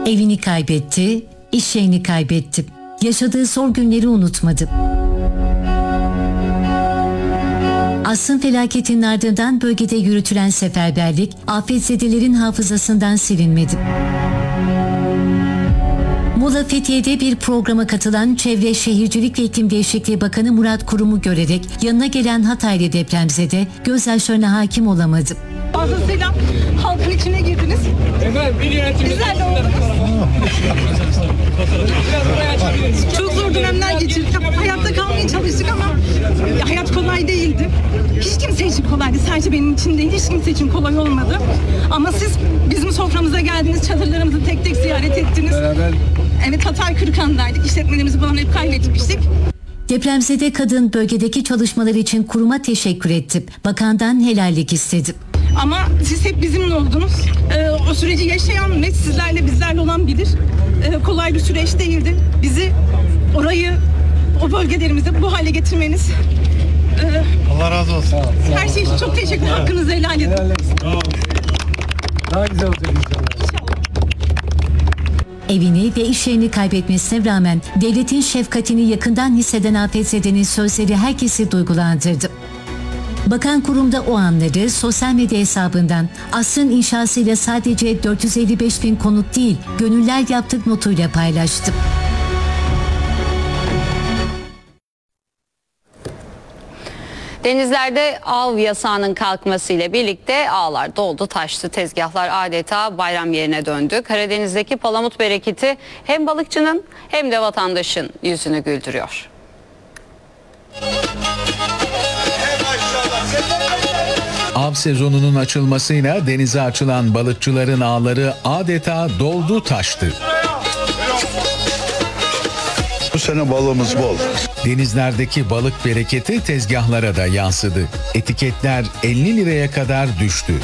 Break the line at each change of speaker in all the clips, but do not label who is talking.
Evini kaybetti, iş yerini kaybetti. Yaşadığı zor günleri unutmadı. Asrın felaketinin ardından bölgede yürütülen seferberlik, afetzedelerin hafızasından silinmedi. Muğla Fethiye'de bir programa katılan Çevre Şehircilik ve İklim Değişikliği Bakanı Murat Kurum'u görerek yanına gelen Hataylı depremzede gözyaşlarına hakim olamadı.
Fazlasıyla halkın içine girdiniz. Bizlerle oldunuz. Çok zor dönemler geçirdik. Hayatta kalmaya çalıştık ama hayat kolay değildi. Hiç kimse için kolaydı. Sadece benim için değil, hiç kimse için kolay olmadı. Ama siz bizim soframıza geldiniz, çadırlarımızı tek tek ziyaret ettiniz. Evet, Hatay Kırıkan'daydık. İşletmelerimizi falan hep kaybetmiştik.
Depremzede kadın bölgedeki çalışmalar için kuruma teşekkür etti. Bakandan helallik istedi.
Ama siz hep bizimle oldunuz. O süreci yaşayan ve sizlerle bizlerle olan bilir. Kolay bir süreç değildi. Bizi orayı, o bölgelerimizi bu hale getirmeniz.
Allah razı olsun.
Her şey için çok teşekkür ederim. Hakkınızı helal edin.
Daha güzel olacak inşallah.
Evini ve iş yerini kaybetmesine rağmen devletin şefkatini yakından hisseden afetzedenin sözleri herkesi duygulandırdı. Bakan kurumda o anları sosyal medya hesabından asrın inşasıyla sadece 455 bin konut değil, gönüller yaptık notuyla paylaştı.
Denizlerde av yasağının kalkmasıyla birlikte ağlar doldu taştı. Tezgahlar adeta bayram yerine döndü. Karadeniz'deki palamut bereketi hem balıkçının hem de vatandaşın yüzünü güldürüyor.
Av sezonunun açılmasıyla denize açılan balıkçıların ağları adeta doldu taştı.
Bu sene balığımız bol.
Denizlerdeki balık bereketi tezgahlara da yansıdı. Etiketler 50 liraya kadar düştü.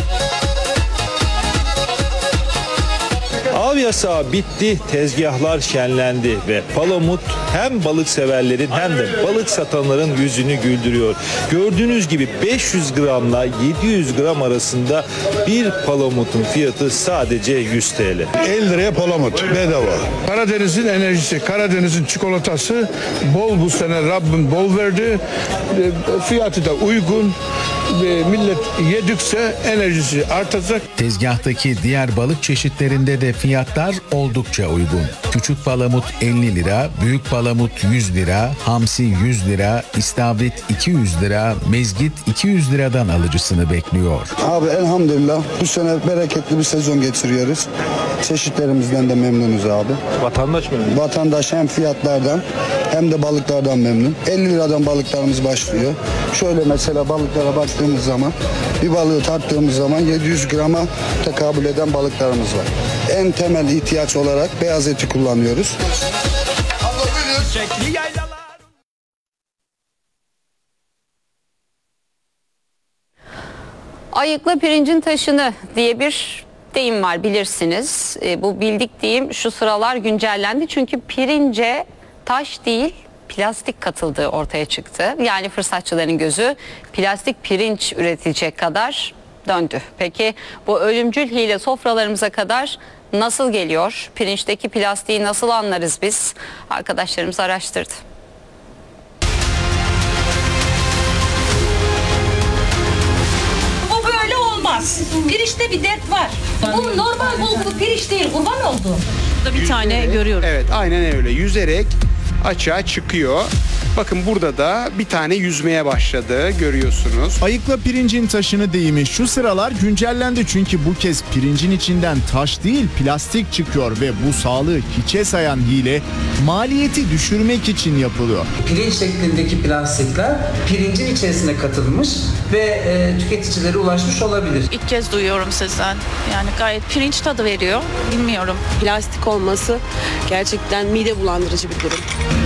Av yasağı bitti, tezgahlar şenlendi ve palamut hem balık severlerin hem de balık satanların yüzünü güldürüyor. Gördüğünüz gibi 500 gramla 700 gram arasında bir palamutun fiyatı sadece 100 TL.
50 liraya palamut bedava. Karadeniz'in enerjisi, Karadeniz'in çikolatası bol bu sene, Rabbim bol verdi. Fiyatı da uygun. Millet yedikçe enerjisi artacak.
Tezgahtaki diğer balık çeşitlerinde de fiyatlar oldukça uygun. Küçük palamut 50 lira, büyük palamut 100 lira, hamsi 100 lira, istavrit 200 lira, mezgit 200 liradan alıcısını bekliyor.
Abi elhamdülillah bu sene bereketli bir sezon geçiriyoruz. Çeşitlerimizden de memnunuz abi.
Vatandaş memnun.
Vatandaş hem fiyatlardan hem de balıklardan memnun. 50 liradan balıklarımız başlıyor. Şöyle mesela balıklara baktığımız zaman bir balığı tarttığımız zaman 700 grama tekabül eden balıklarımız var. En temel ihtiyaç olarak beyaz eti kullanıyoruz.
Ayıkla pirincin taşını diye bir deyim var, bilirsiniz. Bu bildik deyim şu sıralar güncellendi çünkü pirince taş değil plastik katıldığı ortaya çıktı. Yani fırsatçıların gözü plastik pirinç üretecek kadar döndü. Peki bu ölümcül hile sofralarımıza kadar nasıl geliyor? Pirinçteki plastiği nasıl anlarız biz? Arkadaşlarımız araştırdı.
Bu böyle olmaz. Pirinçte bir dert var. Bu normal bulgur pirinç değil, kurban olduğum.
Burada bir tane görüyorum.
Evet, aynen öyle. Yüzerek açığa çıkıyor. Bakın burada da bir tane yüzmeye başladı, görüyorsunuz.
Ayıkla pirincin taşını deyimi şu sıralar güncellendi çünkü bu kez pirincin içinden taş değil plastik çıkıyor ve bu sağlığı hiçe sayan hile maliyeti düşürmek için yapılıyor.
Pirinç şeklindeki plastikler pirincin içerisine katılmış ve tüketicilere ulaşmış olabilir.
İlk kez duyuyorum sizden. Yani gayet pirinç tadı veriyor. Bilmiyorum.
Plastik olması gerçekten mide bulandırıcı bir durum.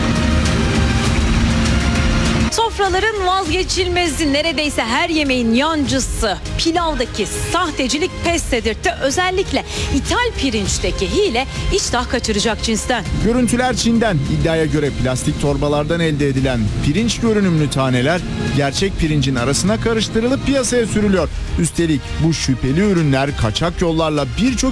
Sofraların vazgeçilmezi, neredeyse her yemeğin yancısı. Pilavdaki sahtecilik pes dedirtti. Özellikle ithal pirinçteki hile iştah kaçıracak cinsten.
Görüntüler Çin'den. İddiaya göre plastik torbalardan elde edilen pirinç görünümlü taneler gerçek pirincin arasına karıştırılıp piyasaya sürülüyor. Üstelik bu şüpheli ürünler kaçak yollarla birçok